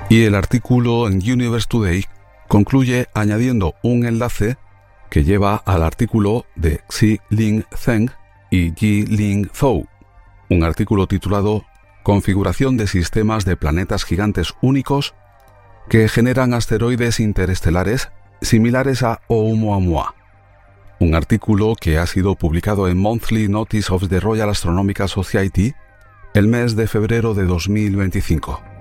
Y el artículo en Universe Today concluye añadiendo un enlace que lleva al artículo de Xi-Ling Zheng y Ji-Ling Zhou, un artículo titulado Configuración de sistemas de planetas gigantes únicos que generan asteroides interestelares similares a Oumuamua. Un artículo que ha sido publicado en Monthly Notice of the Royal Astronomical Society el mes de febrero de 2025.